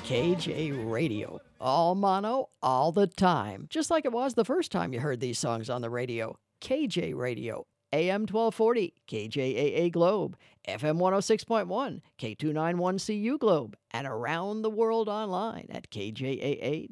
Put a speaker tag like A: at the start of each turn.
A: KJ Radio. All mono, all the time. Just like it was the first time you heard these songs on the radio. KJ Radio. AM 1240, KJAA Globe. FM 106.1, K291CU Globe. And around the world online at kjaa.org.